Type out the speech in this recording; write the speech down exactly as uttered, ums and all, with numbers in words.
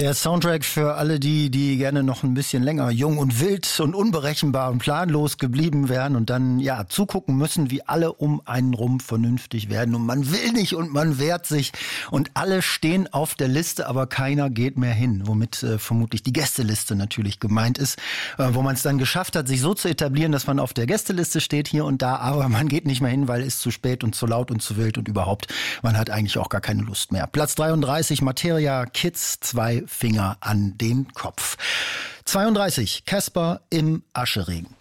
Der Soundtrack für alle die, die gerne noch ein bisschen länger jung und wild und unberechenbar und planlos geblieben wären und dann ja zugucken müssen, wie alle um einen rum vernünftig werden. Und man will nicht und man wehrt sich und alle stehen auf der Liste, aber keiner geht mehr hin. Womit äh, vermutlich die Gästeliste natürlich gemeint ist, äh, wo man es dann geschafft hat, sich so zu etablieren, dass man auf der Gästeliste steht hier und da, aber man geht nicht mehr hin, weil es zu spät und zu laut und zu wild und überhaupt, man hat eigentlich auch gar keine Lust mehr. Platz dreiunddreißig, Materia, Kids, zwei Finger an den Kopf. zweiunddreißig, Casper im Ascheregen.